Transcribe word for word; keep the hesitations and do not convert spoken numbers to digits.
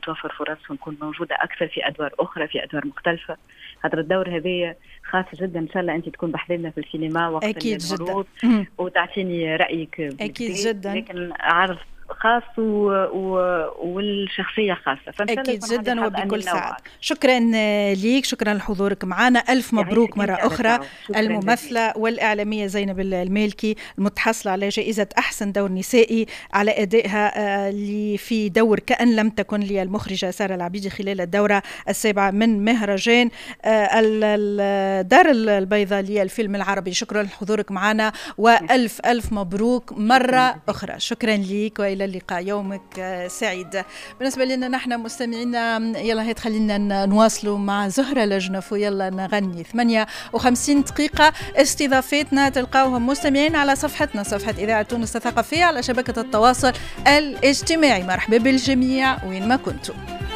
توفر فرص ونكون موجودة أكثر في أدوار أخرى في أدوار مختلفة. هذا الدور هذه خاصة جدا، إن شاء الله أنت تكون بحضرنا في السينما وقت أكيد العروض جدا. وتعطيني رأيك. أكيد جدا. لكن عرض خاص و... و... والشخصية خاصة. أكيد جدا وبكل سعادة. شكرا ليك، شكرا لحضورك معنا. ألف مبروك مرة أخرى الممثلة جديد. والإعلامية زينب المالكي المتحصلة على جائزة أحسن دور نسائي على أدائها اللي في دور كأن لم تكن للمخرجة سارة العبيدي خلال الدورة السابعة من مهرجان الدار البيضاء للفيلم العربي. شكرا لحضورك معنا وألف ألف مبروك مرة أخرى. شكرا ليك وإلى اللقاء، يومك سعيد. بالنسبة لنا نحن مستمعينا يلا هيت خلينا نواصلوا مع زهرة لجنف ويلا نغني. ثمانية وخمسين دقيقة استضافتنا تلقاوهم مستمعين على صفحتنا، صفحة إذاعة تونس الثقافية على شبكة التواصل الاجتماعي. مرحبا بالجميع وين ما كنتم.